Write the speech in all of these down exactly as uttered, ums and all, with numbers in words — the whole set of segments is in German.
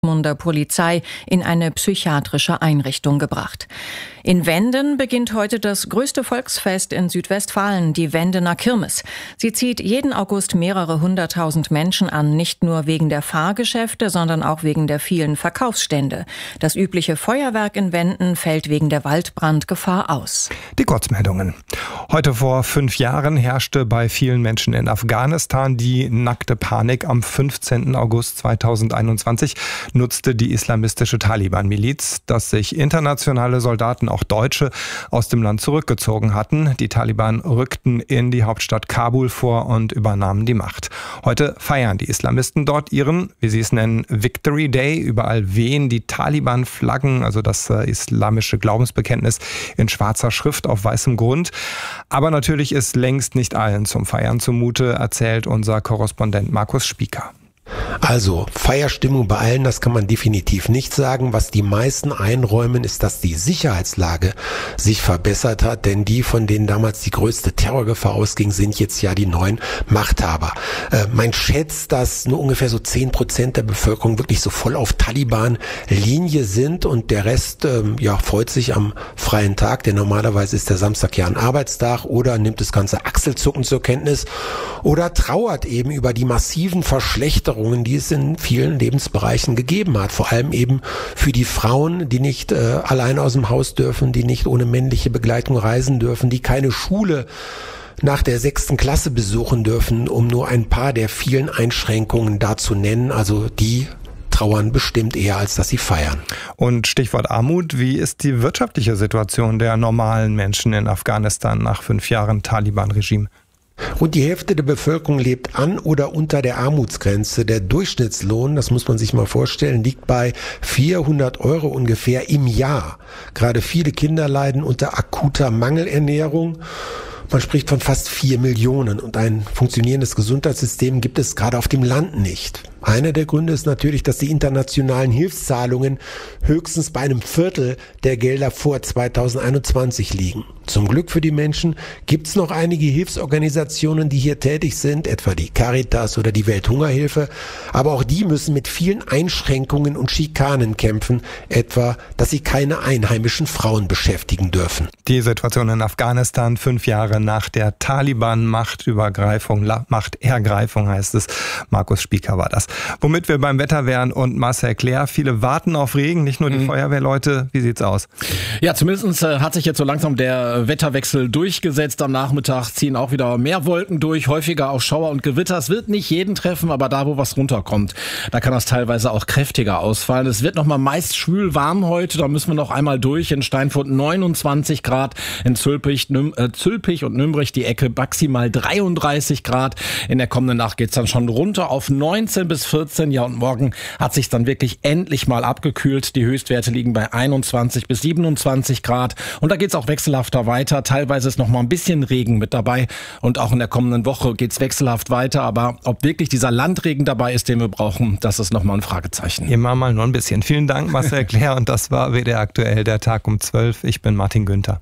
Dortmunder Polizei in eine psychiatrische Einrichtung gebracht. In Wenden beginnt heute das größte Volksfest in Südwestfalen, die Wendener Kirmes. Sie zieht jeden August mehrere hunderttausend Menschen an, nicht nur wegen der Fahrgeschäfte, sondern auch wegen der vielen Verkaufsstände. Das übliche Feuerwerk in Wenden fällt wegen der Waldbrandgefahr aus. Die Kurzmeldungen. Heute vor fünf Jahren herrschte bei vielen Menschen in Afghanistan die nackte Panik. Am fünfzehnten August zweitausendeinundzwanzig nutzte die islamistische Taliban-Miliz, dass sich internationale Soldaten, auch Deutsche, aus dem Land zurückgezogen hatten. Die Taliban rückten in die Hauptstadt Kabul vor und übernahmen die Macht. Heute feiern die Islamisten dort ihren, wie sie es nennen, Victory Day. Überall wehen die Taliban-Flaggen, also das äh, islamische Glaubensbekenntnis, in schwarzer Schrift auf weißem Grund. Aber natürlich ist längst nicht allen zum Feiern zumute, erzählt unser Korrespondent Markus Spieker. Also Feierstimmung bei allen, das kann man definitiv nicht sagen. Was die meisten einräumen, ist, dass die Sicherheitslage sich verbessert hat, denn die, von denen damals die größte Terrorgefahr ausging, sind jetzt ja die neuen Machthaber. Äh, man schätzt, dass nur ungefähr so zehn Prozent der Bevölkerung wirklich so voll auf Taliban-Linie sind und der Rest ähm, ja freut sich am freien Tag, denn normalerweise ist der Samstag ja ein Arbeitstag, oder nimmt das ganze Achselzucken zur Kenntnis oder trauert eben über die massiven Verschlechterungen, die es in vielen Lebensbereichen gegeben hat. Vor allem eben für die Frauen, die nicht äh, allein aus dem Haus dürfen, die nicht ohne männliche Begleitung reisen dürfen, die keine Schule nach der sechsten Klasse besuchen dürfen, um nur ein paar der vielen Einschränkungen da zu nennen. Also die trauern bestimmt eher, als dass sie feiern. Und Stichwort Armut, wie ist die wirtschaftliche Situation der normalen Menschen in Afghanistan nach fünf Jahren Taliban-Regime? Rund die Hälfte der Bevölkerung lebt an oder unter der Armutsgrenze. Der Durchschnittslohn, das muss man sich mal vorstellen, liegt bei vierhundert Euro ungefähr im Jahr. Gerade viele Kinder leiden unter akuter Mangelernährung. Man spricht von fast vier Millionen und ein funktionierendes Gesundheitssystem gibt es gerade auf dem Land nicht. Einer der Gründe ist natürlich, dass die internationalen Hilfszahlungen höchstens bei einem Viertel der Gelder vor zweitausendeinundzwanzig liegen. Zum Glück für die Menschen gibt es noch einige Hilfsorganisationen, die hier tätig sind, etwa die Caritas oder die Welthungerhilfe. Aber auch die müssen mit vielen Einschränkungen und Schikanen kämpfen, etwa, dass sie keine einheimischen Frauen beschäftigen dürfen. Die Situation in Afghanistan fünf Jahre nach der Taliban-Machtübergreifung, Machtergreifung heißt es. Markus Spieker war das. Womit wir beim Wetter wären und Marcel Claire. Viele warten auf Regen, nicht nur die mhm. Feuerwehrleute. Wie sieht's aus? Ja, zumindest äh, hat sich jetzt so langsam der Wetterwechsel durchgesetzt. Am Nachmittag ziehen auch wieder mehr Wolken durch, häufiger auch Schauer und Gewitter. Es wird nicht jeden treffen, aber da, wo was runterkommt, da kann das teilweise auch kräftiger ausfallen. Es wird nochmal meist schwül warm heute. Da müssen wir noch einmal durch. In Steinfurt neunundzwanzig Grad, in Zülpich, Nüm- äh, Zülpich und Nümbrich die Ecke maximal dreiunddreißig Grad. In der kommenden Nacht geht's dann schon runter auf neunzehn bis vierzehn. Ja, und morgen hat sich dann wirklich endlich mal abgekühlt. Die Höchstwerte liegen bei einundzwanzig bis siebenundzwanzig Grad. Und da geht's auch wechselhafter weiter. Teilweise ist noch mal ein bisschen Regen mit dabei. Und auch in der kommenden Woche geht's wechselhaft weiter. Aber ob wirklich dieser Landregen dabei ist, den wir brauchen, das ist noch mal ein Fragezeichen. Immer mal nur ein bisschen. Vielen Dank, Marcel Claire. Und das war W D R aktuell, der Tag um zwölf. Ich bin Martin Günther.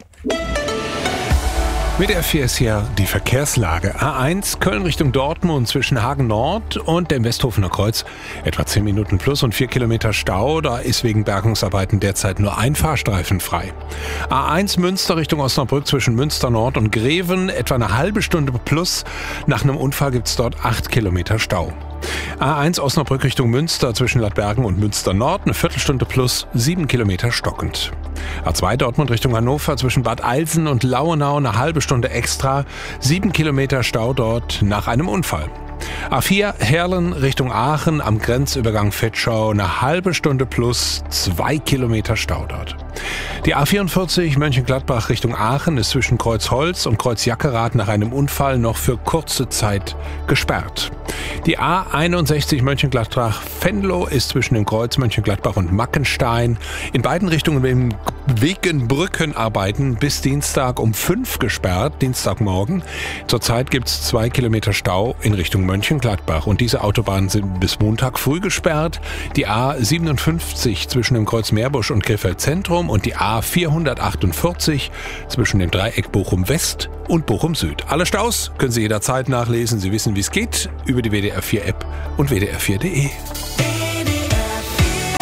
W D R vier ist hier die Verkehrslage. A eins Köln Richtung Dortmund zwischen Hagen Nord und dem Westhofener Kreuz. Etwa zehn Minuten plus und vier Kilometer Stau. Da ist wegen Bergungsarbeiten derzeit nur ein Fahrstreifen frei. A eins Münster Richtung Osnabrück zwischen Münster Nord und Greven. Etwa eine halbe Stunde plus. Nach einem Unfall gibt es dort acht Kilometer Stau. A eins Osnabrück Richtung Münster zwischen Ladbergen und Münster Nord, eine Viertelstunde plus, sieben Kilometer stockend. A zwei Dortmund Richtung Hannover zwischen Bad Eilsen und Lauenau, eine halbe Stunde extra, sieben Kilometer Stau dort nach einem Unfall. A vier Herlen Richtung Aachen am Grenzübergang Vetschau, eine halbe Stunde plus, zwei Kilometer Stau dort. Die A vierundvierzig Mönchengladbach Richtung Aachen ist zwischen Kreuzholz und Kreuzjackerath nach einem Unfall noch für kurze Zeit gesperrt. Die A einundsechzig Mönchengladbach-Venlo ist zwischen dem Kreuz Mönchengladbach und Mackenstein in beiden Richtungen wegen Brückenarbeiten bis Dienstag um fünf gesperrt, Dienstagmorgen. Zurzeit gibt es zwei Kilometer Stau in Richtung Mönchengladbach und diese Autobahnen sind bis Montag früh gesperrt. Die A siebenundfünfzig zwischen dem Kreuz Meerbusch und Krefeld Zentrum und die A vierhundertachtundvierzig zwischen dem Dreieck Bochum West und Bochum Süd. Alle Staus können Sie jederzeit nachlesen. Sie wissen, wie es geht, über die W D R vier App und W D R vier Punkt de.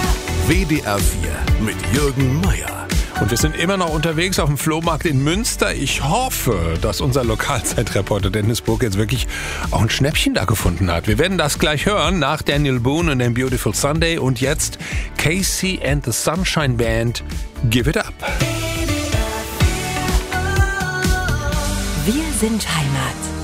W D R vier mit Jürgen Meier. Und wir sind immer noch unterwegs auf dem Flohmarkt in Münster. Ich hoffe, dass unser Lokalzeitreporter Dennis Burg jetzt wirklich auch ein Schnäppchen da gefunden hat. Wir werden das gleich hören nach Daniel Boone und dem Beautiful Sunday. Und jetzt Casey and the Sunshine Band, Give It Up. Wir sind Heimat.